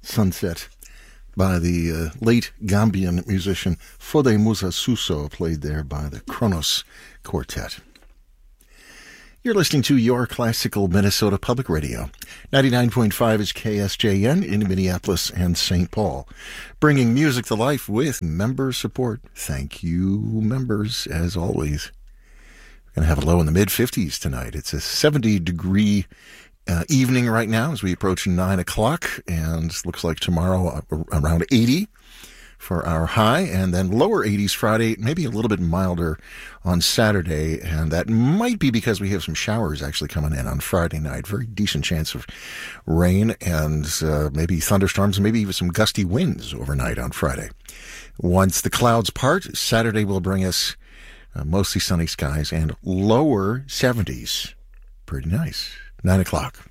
Sunset by the late Gambian musician Fode Musa Suso, played there by the Kronos Quartet. You're listening to Your Classical Minnesota Public Radio. 99.5 is KSJN in Minneapolis and St. Paul, bringing music to life with member support. Thank you, members, as always. We're going to have a low in the mid-50s tonight. It's a 70-degree evening right now as we approach 9 o'clock, and looks like tomorrow around 80 for our high, and then lower 80s Friday, maybe a little bit milder on Saturday, and that might be because we have some showers actually coming in on Friday night. Very decent chance of rain and maybe thunderstorms, and maybe even some gusty winds overnight on Friday. Once the clouds part, Saturday will bring us mostly sunny skies and lower 70s. Pretty nice. 9 o'clock.